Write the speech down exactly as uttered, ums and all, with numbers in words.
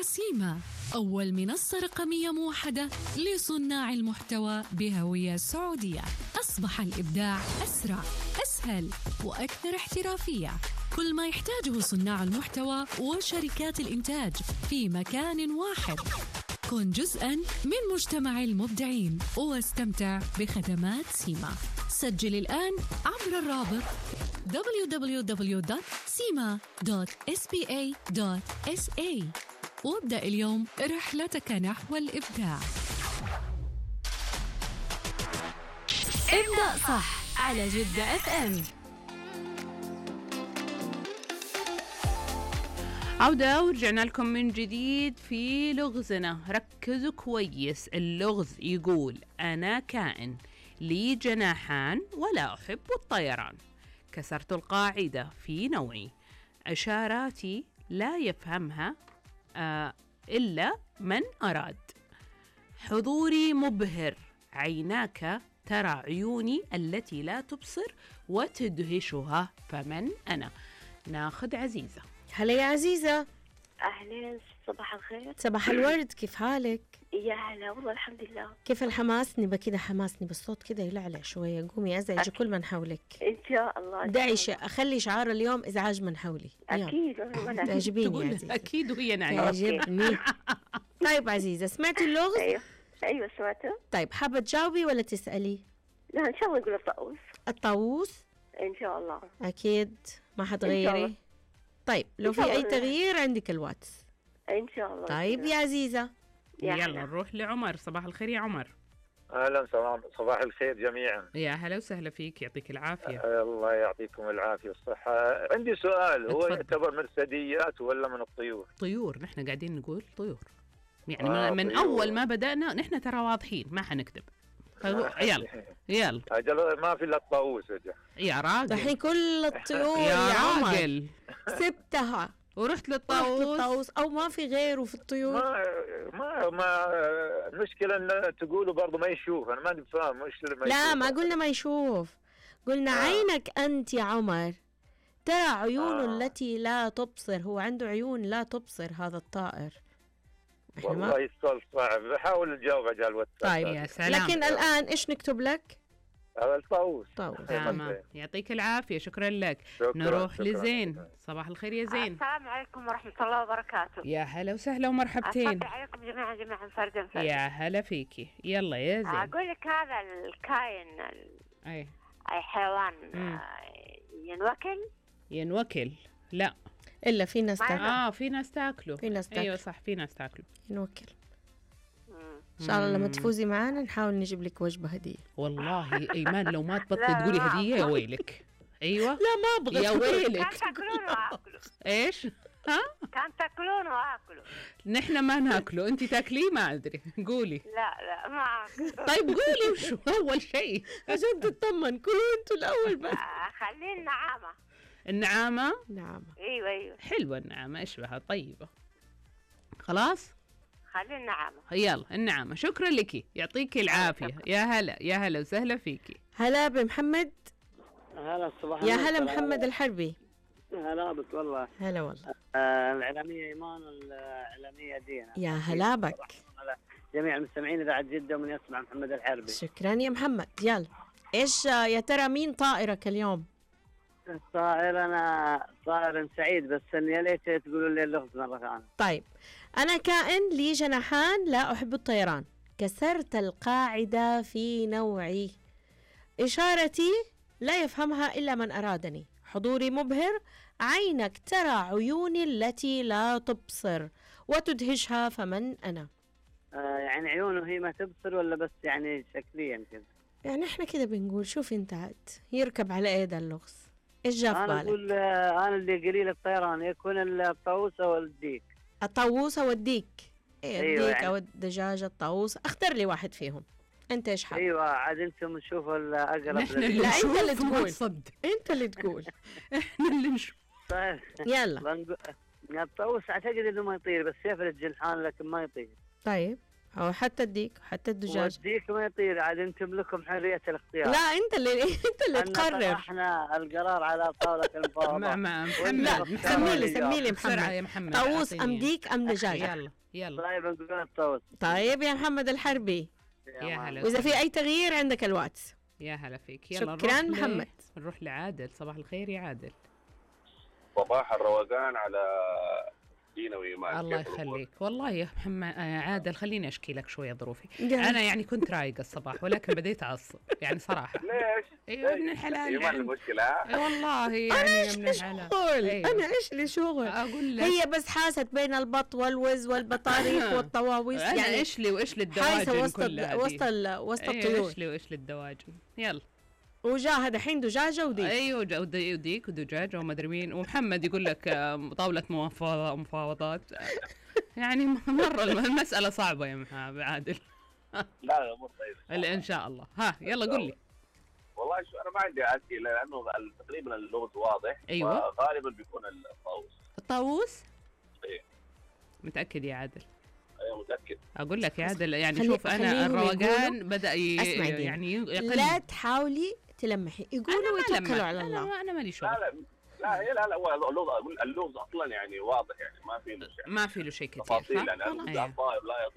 سيما، أول منصة رقمية موحدة لصناع المحتوى بهوية سعودية. أصبح الإبداع أسرع، أسهل وأكثر احترافية. كل ما يحتاجه صناع المحتوى وشركات الإنتاج في مكان واحد. كن جزءاً من مجتمع المبدعين واستمتع بخدمات سيما. سجل الآن عبر الرابط دبليو دبليو دبليو دوت سيما دوت إس بي إيه دوت إس إيه وابدأ اليوم رحلتك نحو الإبداع. ابدأ صح على جدة اف ام. عودة ورجعنا لكم من جديد في لغزنا. ركزوا كويس. اللغز يقول: أنا كائن لي جناحان ولا أحب الطيران، كسرت القاعدة في نوعي، إشاراتي لا يفهمها آه إلا من أراد، حضوري مبهر، عيناك ترى عيوني التي لا تبصر وتدهشها، فمن أنا؟ ناخذ عزيزة. هلا يا عزيزة. أهلين، صباح الخير. صباح الورد، كيف حالك؟ يا هلا والله الحمد لله. كيف الحماس؟ نبى كذا حماسني بالصوت كذا يلعلع شوية. قومي أزعج كل من حولك إن شاء الله. دعي شيء، أخلي شعار اليوم إزعاج من حولي. أكيد. تعجبيني يا عزيزة. أكيد وهي نايمة. تعجبني. طيب عزيزة، سمعتي اللغز؟ أيوه أيوه سمعته. طيب حابة تجاوبي ولا تسألي؟ لا إن شاء الله نقول الطاووس. الطاووس؟ إن شاء الله. أكيد ما حتغيري. طيب لو في أي تغيير عندك الواتس. إن شاء الله. طيب يا عزيزة يلا نروح لعمر. صباح الخير يا عمر. أهلا، صباح الخير جميعا. يا هلا وسهلا فيك، يعطيك العافية. أه الله يعطيكم العافية والصحة. عندي سؤال، هو يعتبر مرسديات ولا من الطيور؟ طيور، نحن قاعدين نقول طيور يعني آه من طيور. أول ما بدأنا نحن ترى واضحين، ما حنكتب. يلا يلا أجل ما في إلا الطاووس. يا راجل الحين كل الطيور يا, يا عمر راجل سبتها ورحت للطاووس. للطاووس أو ما في غيره في الطيور. ما ما ما المشكلة إن تقولوا برضو ما يشوف. أنا ما فاهم مش ما لا يشوف. ما قلنا ما يشوف، قلنا آه. عينك أنت يا عمر ترى عيونه آه. التي لا تبصر. هو عنده عيون لا تبصر هذا الطائر. والله السؤال صعب، بحاول نجاوب على الواتساب. طيب يا سلام. لكن الآن إيش نكتب لك؟ الطاووس. طاووس. تمام، يعطيك العافية، شكرا لك. شكرا. نروح شكرا. لزين. شكرا. صباح الخير يا زين. السلام عليكم ورحمة الله وبركاته. يا هلا وسهلا ومرحبتين. أتفضل عليكم جميعا جميعا فردا فردا. يا هلا فيكي. يلا يا زين. أقول لك هذا الكائن أي أي حيوان مم. ينوكل. ينوكل؟ لا إلا في ناس تاكل. آه في ناس تاكله. في ناس تاكل. أيوة صح، في ناس تاكله. ينوكل. إن شاء الله لما تفوزي معانا نحاول نجيب لك وجبة هدية. والله إيمان لو ما تبطل تقولي هدية يا ويلك. أيوة لا ما أبغى يا ويلك. كان تاكلونه وآكله. إيش؟ ها؟ كان تاكلونه وآكله. نحن ما ناكله، أنت تاكليه ما أدري. قولي. لا لا ما آكله. طيب قولي وشو أول شيء عشان تطمن. كلوا أنتوا الأول بس. خليه النعامة. النعامة؟ نعم. ايوه ايوه حلوة النعامة، اشبهها طيبة. خلاص خلي النعامة. يلا النعامة. شكرا لك، يعطيك العافية. يا هلا يا هلا وسهلا فيكي. هلا بمحمد. هلا الصباح. يا هلا محمد الحربي. هلا بك والله. هلا والله. آه الإعلامية إيمان والإعلامية دينا. يا هلا بك. جميع المستمعين إذاعة جدة ومن يسمع محمد الحربي. شكرا يا محمد. يلا إيش يا ترى مين طائرك اليوم؟ الطائر أنا طائر سعيد، بس يا ليت تقولوا لي اللغز مرة ثانية. طيب أنا كائن لي جناحان لا أحب الطيران، كسرت القاعدة في نوعي، إشارتي لا يفهمها إلا من أرادني، حضوري مبهر، عينك ترى عيوني التي لا تبصر وتدهشها، فمن أنا؟ آه يعني عيونه هي ما تبصر ولا بس يعني شكليا كذا؟ يعني إحنا كده بنقول. شوف أنت عاد يركب على إيه ده اللغز؟ إيش جاء في بالك؟ أنا أقول آه أنا اللي قليل الطيران، يكون الطاووس أو الديك. الطاووس أو الديك؟ إيه أيوة الديك يعني. أو الدجاجة الطاووس، اختار لي واحد فيهم. أنت إيش حابب؟ أيوة عاد أنتم نشوفوا الأقرب. نحن اللي لا نشوف أنت اللي تقول. تصدق. أنت اللي تقول. احنا اللي نشوف. طيب يلا الطاووس أعتقد إنه ما يطير، بس يفرد جنحان لكن ما يطير. طيب او حتى الديك حتى الدجاج. والديك ما يطير عاد، انتم لكم حريه الاختيار. لا انت اللي انت اللي تقرر. احنا القرار على طاوله المفاوضات. مع مع محمد. لا سمي لي سمي لي بسرعة يا محمد. محمد. طاووس ام أعطيني. ديك ام دجاجه؟ يلا يلا. طيب نقول الطاووس. طيب يا محمد الحربي، يا هلا. واذا في اي تغيير عندك الواتس. يا هلا فيك. يلا شكراً نروح محمد. ل- نروح لعادل. صباح الخير يا عادل. صباح الروقان على دينا وإيمان. الله كيف الأمور؟ يخليك. والله يا محمد آه، عادل خليني اشكي لك شويه ظروفي. قال. انا يعني كنت رايقه الصباح ولكن بديت اعصب يعني صراحه. ليش؟ ايوه ابن الحلال إيمان يعني. المشكلة ها؟ إيه والله يعني انا يا ايش ابن لي الحلال. شغل؟ أيوة. انا ايش لي شغل؟ اقول لك هي بس حاست بين البط والوز والبطاريق والطواويس، انا يعني ايش لي وايش حايسه للدواجن وسط كلها ال- دي. وسط ال- وسط أيوة، الطيور. ايش لي وايش للدواجن. يلا. وجاء دحين دجاجه وديك. ايوه جا- ودي- وديك ودجاج وما ادري مين، ومحمد يقول لك آه، طاوله مفاوض- مفاوضات. يعني مره المساله صعبه يا محمد عادل. لا لا مو طيب. اللي ان شاء الله. ها يلا قول لي. والله شو أنا ما عندي أسئلة لأنه تقريبا اللغز واضح. أيوة. غالبا بيكون الطاووس. الطاووس؟ إيه. متاكد يا عادل؟ أيوة متأكد. اقول لك يا عادل يعني خلي- شوف انا خليهم الروقان بدا ي... اسمعي دينا. يعني يقل. لا تحاولي تلمحي، يقولوا ويتوكلوا على انا الله. ما انا مالي شغل. لا لا لا هي لا لا هو اللغز اللغز أصلا يعني واضح يعني ما في له شيء. ما في له شيء كثير تفاصيل صح؟ يعني والله. الطائر لا